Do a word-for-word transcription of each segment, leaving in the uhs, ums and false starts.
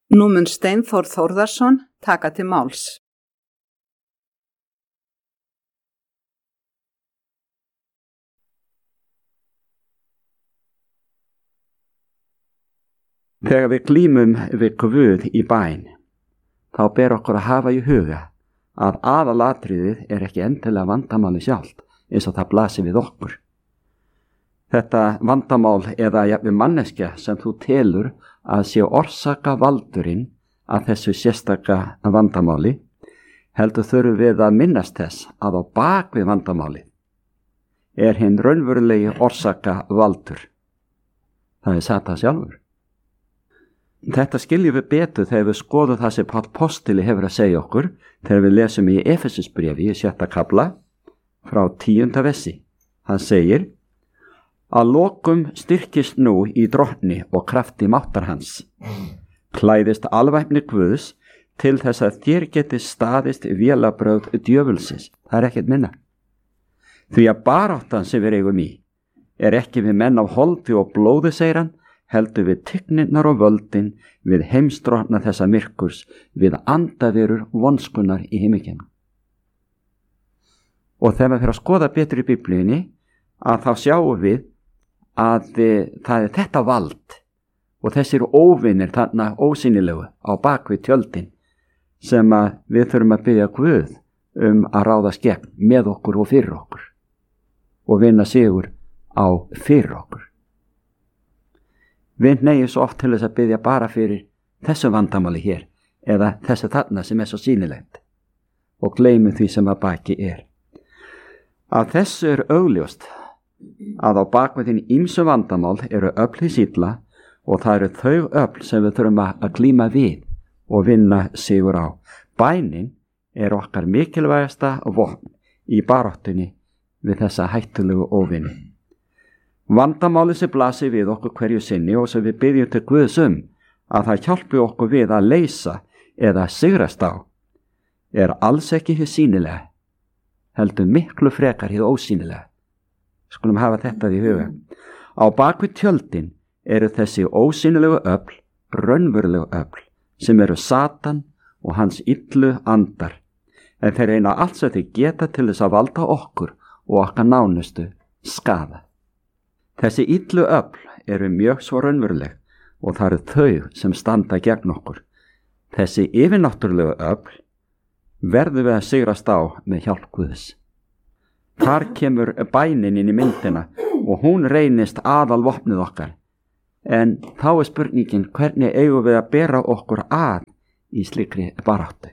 Nú mun Steinþór Þórðarson taka til máls. Þegar við glímum við Guð í bæn, þá ber okkur að hafa í huga að aðalatriðið er ekki endilega vandamáli sjálft eins og það blasir við okkur. Þetta vandamál eða jafnvel manneskja sem þú telur að sé orsaka valdurinn að þessu sérstaka vandamáli, heldur þurfum við að minnast þess að á bak við vandamáli er hinn raunverulegi orsaka valdur. Það er Satan sjálfur. Þetta skiljum við betur þegar við skoðum það sem Páll postuli hefur að segja okkur þegar við lesum í Efesusbréfi í sjötta kafla frá tíunda versi. Hann segir: Að lokum styrkist nú í drottni og krafti máttar hans. Klæðist alvæpni Guðs til þess að þér geti staðist vélabrögð djöfulsins. Það er ekkert minna. Því að baráttan sem við eigum í er ekki við menn af holdi og blóði, segir hann, heldur við tigninnar og völdin, við heimsdrottna þessa myrkurs, við andaverur vonskunar í himmingjum. Og þegar við fyrir að skoða betur í Biblíunni, að þá sjáum við að það er þetta vald og þessir óvinir þarna ósýnilegu á bakvið tjöldin sem að við þurfum að biðja Guð um að ráðast gegn með okkur og fyrir okkur og vinna sigur á fyrir okkur. Við neyjum svo oft til þess að biðja bara fyrir þessu vandamáli hér eða þessu þarna sem er svo sýnilegt og gleymum því sem að baki er. Að þessu er augljóst að á bakvið þín ýmsu vandamál eru öfl hins illa og það eru þau öfl sem við þurfum að glíma við og vinna sigur á. Bænin er okkar mikilvægasta vopn í baráttunni við þessa hættulegu óvini. Vandamáli sem blasir við okkur hverju sinni og sem við byggjum til Guðs um að það hjálpi okkur við að leysa eða sigrast á er alls ekki hér sýnilega, heldur miklu frekar hér ósýnilega. Skulum hafa þetta í huga. Á bakvið tjöldin eru þessi ósýnilegu öfl, raunverulegu öfl, sem eru Satan og hans illu andar. En þeir reyna allt sem þeir geta til þess að valda okkur og okkar nánustu skaða. Þessi illu öfl eru mjög svo raunveruleg og það eru þau sem standa gegn okkur. Þessi yfirnáttúrulegu öfl verður við að sigrast á með hjálp Guðs. Þar kemur bænin inn í myndina og hún reynist aðal vopnið okkar. En þá er spurningin, hvernig eigum við að bera okkur að í slíkri baráttu?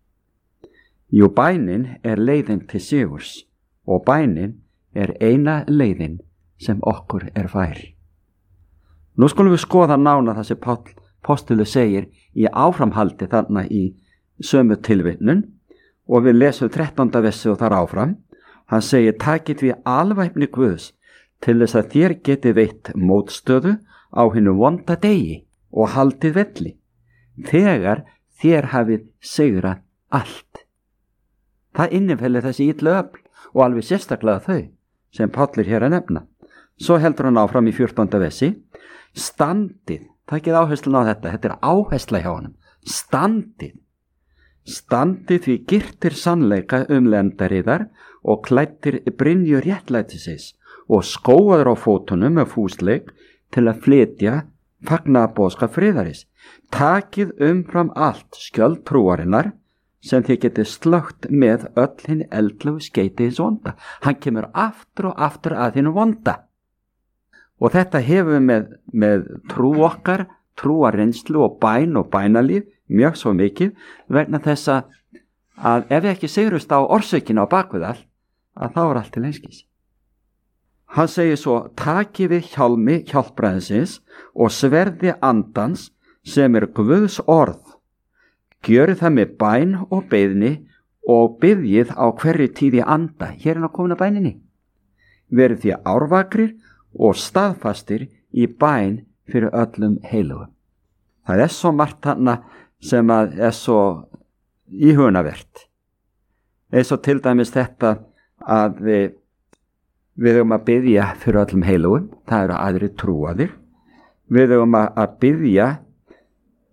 Jú, bænin er leiðin til sigurs og bænin er eina leiðin sem okkur er fær. Nú skulum við skoða nána það sem Páll postuli segir í áframhaldi þarna í sömu tilvitnun og við lesum þrettánda versi og þar áfram. Hann segir: takið við alvæpni Guðs til þess að þér geti veitt mótstöðu á hinu vonda degi og haldið velli, þegar þér hafið sigrað allt. Það innifellir þessi illu öfl og alveg sérstaklega þau sem Páll er hér að nefna. Svo heldur hann áfram í fjórtánda versi: standið, takið áherslun á þetta, þetta er áhersla hjá honum, standið. Standið því girtir sannleika um lendariðar og klæddir brynju réttlætisins og skóaður á fótunum með fúsleik til að flytja fagnaðarboðskap friðarins. Takið umfram allt skjöld trúarinnar sem þið getið slögt með öll hinn eldlegu skeyti hins vonda. Hann kemur aftur og aftur að hinn vonda. Og þetta hefur með, með trú okkar, trúarreynslu og bæn og bænalíf mjög svo mikið vegna þess að ef við ekki sigrust á orsökina á bakvið allt, að þá er allt til einskis. Hann segir svo: takið við hjálmi hjálpræðisins og sverði andans sem er Guðs orð. Gjörið það með bæn og beiðni og biðjið á hverri tíð í anda. Hér er hann að koma bæninni. Verið því árvakrir og staðfastir í bæn fyrir öllum heilugum. Það er svo margt þarna sem að er svo íhugunarvert. Eins og til dæmis þetta að við, við höfum að biðja fyrir öllum heilugum, það eru aðrir trúaðir. Við höfum að biðja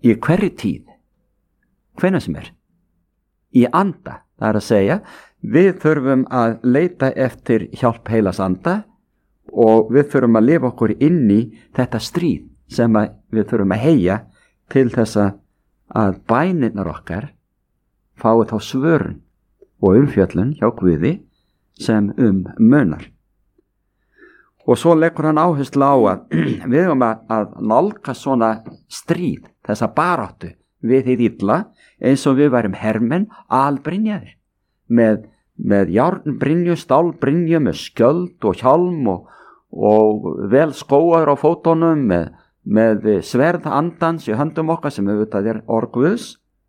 í hverri tíð, hvenær sem er, í anda. Það er að segja, við þurfum að leita eftir hjálp heilags anda og við þurfum að lifa okkur inn í þetta stríð sem við þurfum að heyja til þess að bænirnar okkar fái þá svörun og umfjöllun hjá Guði sem um munar. Og svo leggur hann áherslu á að við erum að, að nálga svona stríð, þessa baráttu við hið illa, eins og við værum hermenn albrynjaðir með, með járnbrynju, stálbrynju, með skjöld og hjálm og, og vel skóaður á fótunum, með, með sverð andans í höndum okkar sem auðvitað er orð Guðs.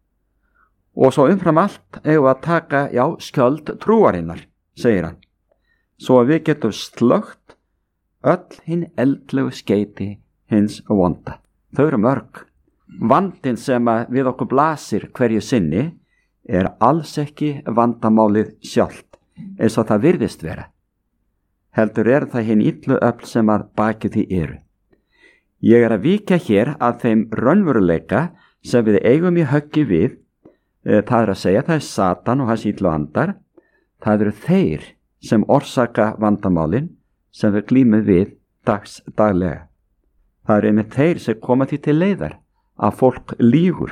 Og svo umfram allt eigum við að taka, já, skjöld trúarinnar, segir hann, svo að við getum slögt öll hinn eldlegu skeyti hins vonda. Þau eru mörg. Vandinn sem við okkur blasir hverju sinni er alls ekki vandamálið sjálft, eins og það virðist vera. Heldur er það hinn illu öfl sem að baki því eru. Ég er að víkja hér að þeim raunveruleika sem við eigum í höggi við, það er að segja, það er Satan og hans illu andar, það eru þeir sem orsaka vandamálin sem við glímum við dags daglega. Það eru einmitt þeir sem koma því til leiðar að fólk lýgur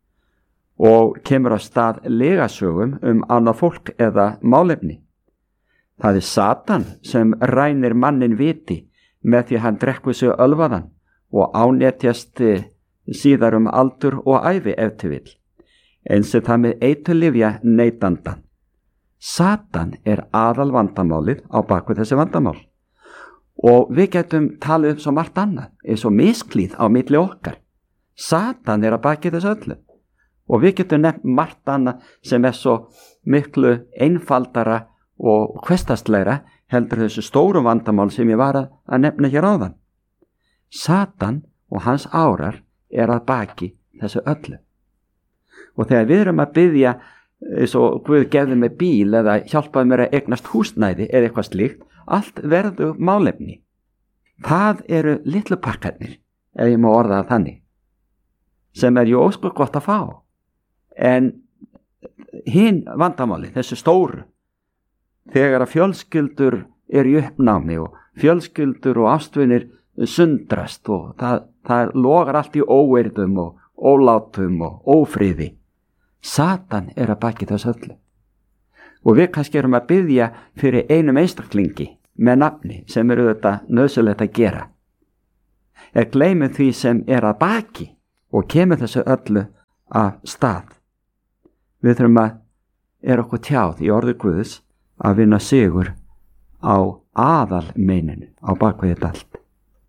og kemur á stað legasögum um annað fólk eða málefni. Það er Satan sem rænir mannin viti með því að hann drekkur sig ölvaðan og ánetjast síðar um aldur og ævi ef til vill, eins og það með eiturlyfja neytandan. Satan er aðal vandamálið á bakvið þessi vandamál og við getum talið um svo margt annað, eins og misklíð á milli okkar. Satan er að baki þessu öllu og við getum nefnt margt annað sem er svo miklu einfaldara og hversdagslegra heldur þessu stóru vandamál sem ég var að nefna hér áðan. Satan og hans árar er að baki þessu öllu. Og þegar við erum að biðja eins og Guð gefði mig bíl eða hjálpaði mér að eignast húsnæði eða eitthvað slíkt, allt verður málefni. Það eru litlu pakkarnir, ef ég má orða það þannig, sem er ju óskuð gott að fá. En hinn vandamáli, þessu stóru, þegar að fjölskyldur eru í uppnámi og fjölskyldur og ástvinir sundrast og það, það logar allt í óeirðum og ólátum og ófriði. Satan er að baki þessu öllu. Og við kannski erum að biðja fyrir einum einstaklingi með nafni sem eru þetta nauðsynlegt að gera. Er gleymið því sem er að baki og kemur þessu öllu af stað. Við þurfum að er okkur tjáð í orði Guðs að vinna sigur á aðalmeininu á bakvið þetta allt.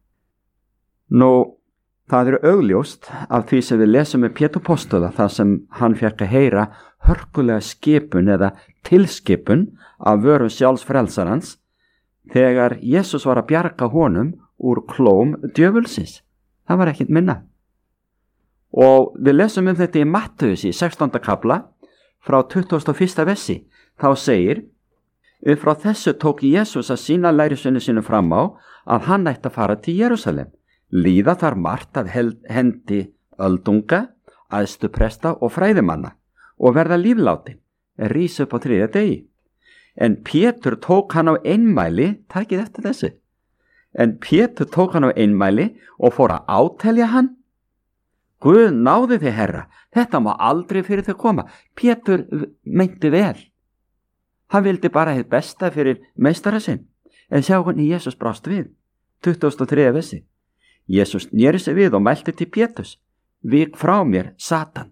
Nú, það eru augljóst af því sem við lesum með Pétur Póstola þar sem hann fékk að heyra hörkulega skipun eða tilskipun af vörum sjálfs frelsarans þegar Jesús var að bjarga honum úr klóm djöfulsins. Það var ekkert minna. Og við lesum um þetta í Mattheus í sextánda kafla frá tuttugasta og fyrsta versi. Þá segir, upp frá þessu tók Jesús að sína lærisveinum sínum fram á að hann ætti að fara til Jerúsalem. Líða þar margt að hendi öldunga, æðstupresta og fræðimanna og verða líflátin, rís upp á þriðja degi. En Pétur tók hann á einmæli, takið eftir þessu, en Pétur tók hann á einmæli og fór að átelja hann. Guð náði þig, Herra, þetta má aldrei fyrir þig koma. Pétur meinti vel. Hann vildi bara hið besta fyrir meistara sinn, en sjá hvernig Jesús brást við. tuttugasta og þriðja versi. Jesús sneri sig við og mælti til Péturs, vík frá mér, Satan.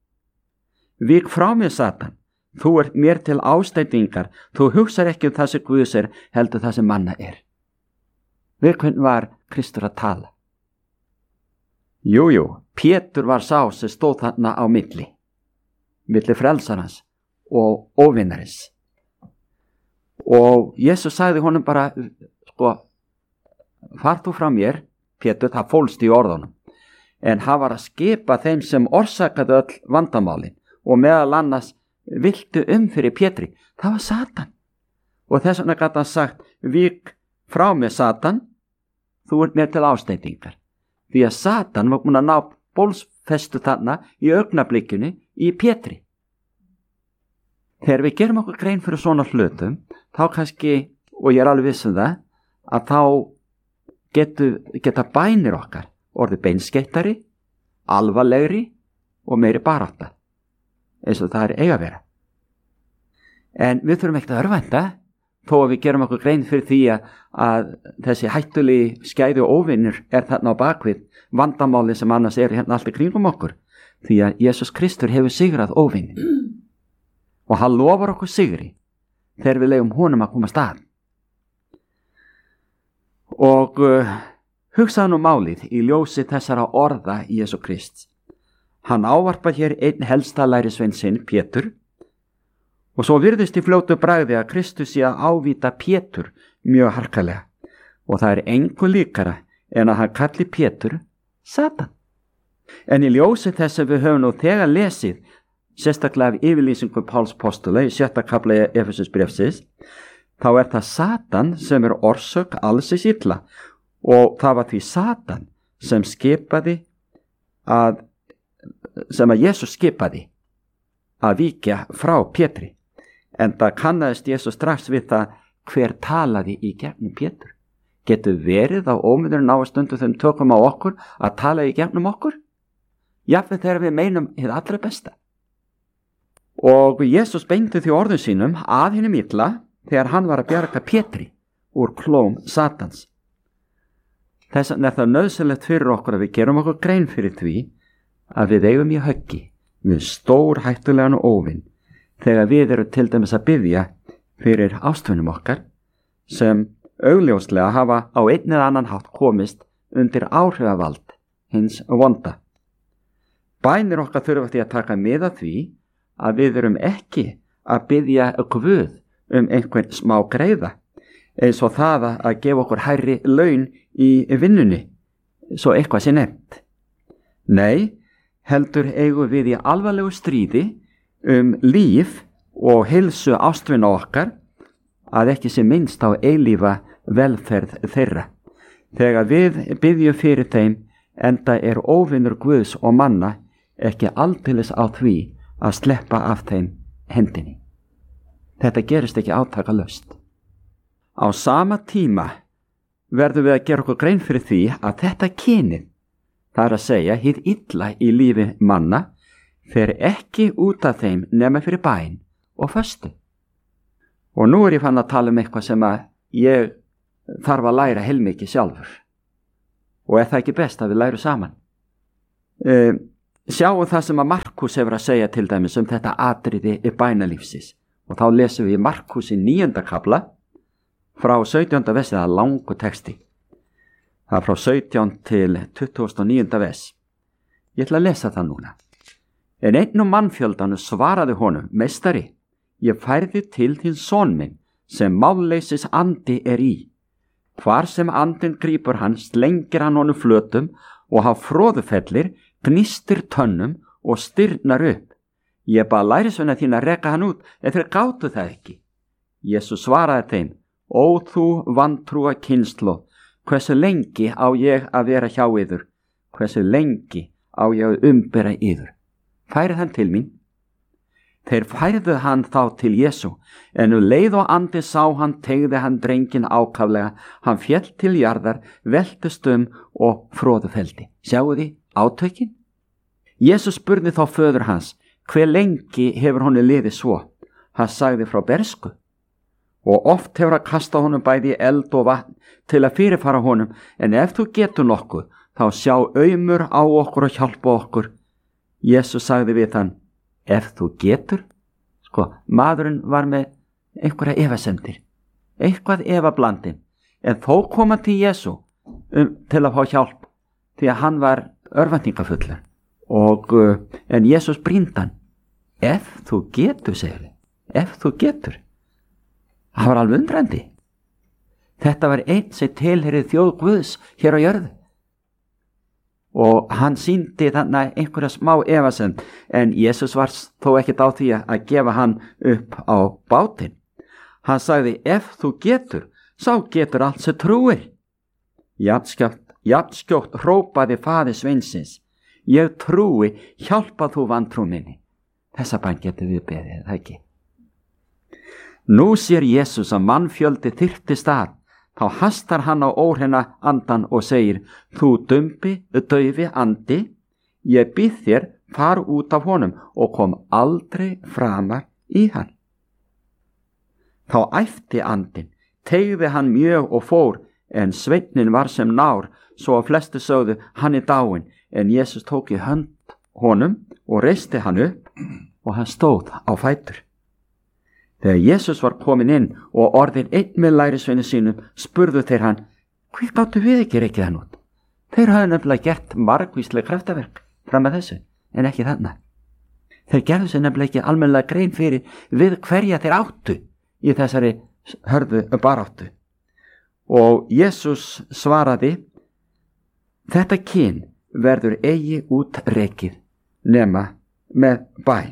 Vík frá mér, Satan. Þú ert mér til ásteytingar, þú hugsar ekki um það sem Guðs er, heldur það sem manna er. Við hvernig var Kristur að tala? Jú, jú, Pétur var sá sem stóð þarna á milli, milli frelsarans og óvinnarins. Og Jesús sagði honum bara, sko, far þú frá mér, Pétur, það fólst í orðunum. En hann var að skipa þeim sem orsakaði öll vandamálin og meðal annars viltu um fyrir Pétri. Það var Satan. Og þess vegna gat hann sagt, vík frá mér, Satan, þú ert mér til ásteytingar. Því að Satan var búin að ná festu þarna í augnablikinu í Pétri. Þegar við gerum okkur grein fyrir svona hlutum, þá kannski, og ég er alveg viss um það, að þá getu, geta bænir okkar orðið beinskeyttari, alvarlegri og meiri barátta, eins og það er eiga að vera. En við þurfum ekkert að örvænta, þó að við gerum okkur grein fyrir því að, að þessi hættulegi skæði og óvinnur er þarna á bakvið vandamáli sem annars er hérna allt í kringum okkur, því að Jesús Kristur hefur sigrað óvinni. Og hann lofar okkur sigri þegar við legum honum að koma stað. Og uh, hugsaðu nú málið í ljósi þessara orða í Jesú Krist. Hann ávarpar hér einn helsta lærisvein sinn, Pétur, og svo virðist í fljótu bragði að Kristus sé að ávíta Pétur mjög harkalega. Og það er engu líkara en að hann kalli Pétur Satan. En í ljósi þess að við höfum nú þegar lesið sérstaklega af yfirlýsingu Páls postula í sjötta kafla Efesusbréfsins, þá er það Satan sem er orsök alls þess illa, og það var því Satan sem skipaði að, sem að Jesús skipaði að víkja frá Pétri, en það kannaðist Jesús strax við það hver talaði í gegnum Pétur. Getur verið á ómyndur náastundu þeim tökum á okkur að tala í gegnum okkur? Jafnvel þegar við meinum hið allra besta. Og Jesús beindi því orðum sínum að hinum illa þegar hann var að bjarga Pétri úr klóm Satans. Þess vegna er það nauðsynlegt fyrir okkur að við gerum okkur grein fyrir því að við eigum í höggi við stór hættulegan óvin þegar við erum til dæmis að biðja fyrir ástvinum okkar sem augljóslega hafa á einn eða annan hátt komist undir áhrifavald hins vonda. Bænir okkar þurfa því að taka mið af því að við erum ekki að biðja Guð um einhvern smá greiða, eins og það að gefa okkur hærri laun í vinnunni, svo eitthvað sé nefnt. Nei, heldur eigum við í alvarlegu stríði um líf og heilsu ástvina okkar, að ekki sé minnst á eilífa velferð þeirra. Þegar við biðjum fyrir þeim, enda er óvinnur Guðs og manna ekki aldeilis á því að sleppa af þeim hendinni. Þetta gerist ekki átakalaust. Á sama tíma verðum við að gera okkur grein fyrir því að þetta kynið, það er að segja hið illa í lífi manna, fer ekki út af þeim nema fyrir bæn og föstu. Og nú er ég fann að tala um eitthvað sem að ég þarf að læra heilmikið sjálfur. Og er það ekki best að við lærum saman? Uh, Sjáum það sem að Markus hefur að segja til dæmis um þetta atriði í bænalífsins. Og þá lesum við Markus í níunda kafla frá sautjánda vers, eða langu texti. Það er frá sautján til tuttugasta og níunda vers. Ég ætla að lesa það núna. En einn um mannfjöldanu svaraði honum, meistari, ég færði til þín son minn sem málleysis andi er í. Hvar sem andin grípur hann, slengir hann honum flötum og hann froðufellir, gnistir tönnum og styrnar upp. Ég bað lærisveina þín að reka hann út, en þeir gátu það ekki. Jesús svaraði þeim, ó þú vantrúa kynslóð, hversu lengi á ég að vera hjá yður, hversu lengi á ég að umbera yður. Færið hann til mín. Þeir færðu hann þá til Jesú, en um leið og andi sá hann, teygði hann drenginn ákaflega, hann féll til jarðar, veltist um og froðufeldi. Sjáu því átökin? Jesús spurði þá föður hans, hve lengi hefur honum liðið svo? Hann sagði frá bersku. Og oft hefur hann kastað honum bæði í eld og vatn til að fyrirfara honum, en ef þú getur nokkuð, þá sjá aumur á okkur og hjálpa okkur. Jesús sagði við hann, ef þú getur? Sko, maðurinn var með einhverja efasemdir, eitthvað efablandin, en þó kom hann til Jesú um, til að fá hjálp, því að hann var örvæntingafullur. Og, uh, en Jesús brýndi hann, ef þú getur, segir þið, ef þú getur. Það var alveg undrandi. Þetta var einn sem tilheyrði þjóð Guðs hér á jörðu. Og hann sýndi þannig einhverja smá efasemd, en Jesús var þó ekkert á því að gefa hann upp á bátinn. Hann sagði, ef þú getur, sá getur allt sem trúir. Jafnskjótt, jafnskjótt hrópaði faðir sveinsins, ég trúi, hjálpa þú vantrú minni. Þessa bæn getur við beðið, það ekki. Nú sér Jesús að mannfjöldi þyrptist að, þá hastar hann á óhreina andan og segir, þú dumbi, daufi andi, ég býð þér, far út af honum og kom aldrei framar í hann. Þá æpti andinn, teygði hann mjög og fór, en sveinninn var sem nár, svo að flestu sögðu, hann er dáinn, en Jesús tók í hönd honum og reisti hann upp og hann stóð á fætur. Þegar Jesús var komin inn og orðin einn með lærisveinu sínum, spurðu þeir hann, hví gátu við ekki rekið hann út? Þeir hafði nefnilega gert margvísleg kraftaverk fram að þessu, en ekki þarna. Þeir gerðu sér nefnilega ekki almennilega grein fyrir við hverja þeir áttu í þessari hörðu baráttu. Og Jesús svaraði, þetta kyn verður eigi út rekið nema með bæn.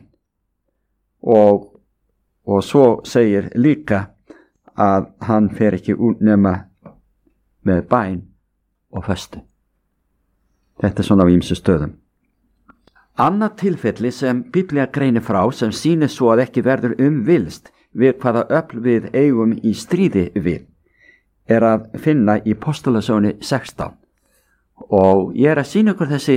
Og, og svo segir líka að hann fer ekki út nema með bæn og föstu. Þetta er svona á ýmsu stöðum. Annað tilfelli sem Biblía greinir frá sem sýnir svo að ekki verður umvilst við hvaða öfl við eigum í stríði við er að finna í Postulasögunni sextán. Og ég er að sýna ykkur þessi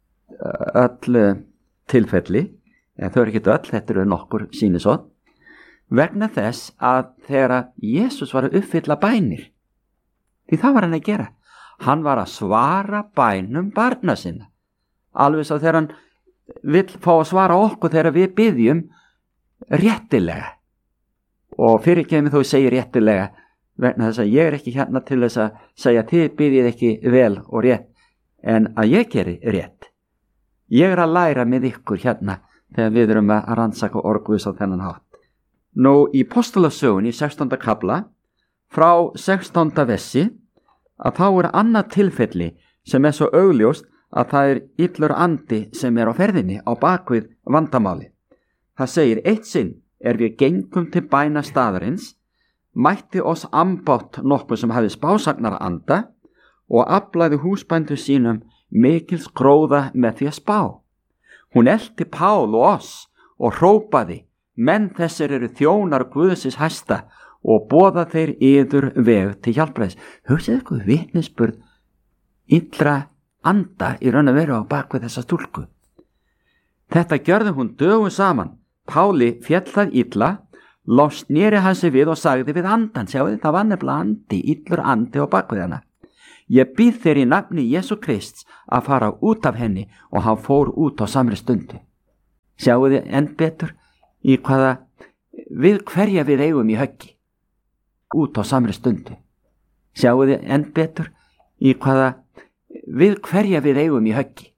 öll tilfelli, en þau eru ekki öll, þetta eru nokkur sýnisótt, vegna þess að þegar Jesús var að uppfylla bænir, því það var hann að gera. Hann var að svara bænum barna sinna. Alveg svo þegar hann vill fá að svara okkur þegar við biðjum réttilega. Og fyrir kemur þó að segja réttilega, vegna þess að ég er ekki hérna til þess að segja þið biðjið ekki vel og rétt, en að ég geri rétt. Ég er að læra með ykkur hérna þegar við erum að rannsaka orð Guðs á þennan hátt. Nú í Postulasögunni í sextánda kafla frá sextánda versi að þá er annað tilfelli sem er svo augljóst að það er illur andi sem er á ferðinni á bakvið vandamáli. Það segir, eitt sinn er við gengum til bæna staðarins, mætti oss ambátt nokkuð sem hafi spásagnar anda og aflaði húsbændu sínum mikils gróða með því að spá. Hún elti Pál og oss og hrópaði, menn þessir eru þjónar Guðsins hæsta og boða þeir yður veg til hjálpræðis. Hugsið ykkur vitnisburð illra anda í raun að vera á bakvið þessa stúlku. Þetta gjörði hún dögum saman. Páli féll það illa, loks sneri hann sig við og sagði við andan, sjáðu það var nefnilega andi, illur andi á bakvið hana. Ég býð þér í nafni Jesú Krists að fara út af henni og hann fór út á samri stundu. Sjáu þið enn betur í hvaða við hverja við eigum í höggi. Út á samri stundu. Sjáu þið enn betur í hvaða við hverja við eigum í höggi.